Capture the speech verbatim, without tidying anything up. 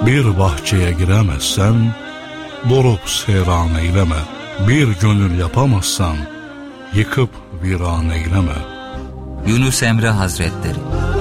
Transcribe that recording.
Bir bahçeye giremezsen borup seyran eyleme. Bir gönül yapamazsan yıkıp viran eyleme. Yunus Emre Hazretleri.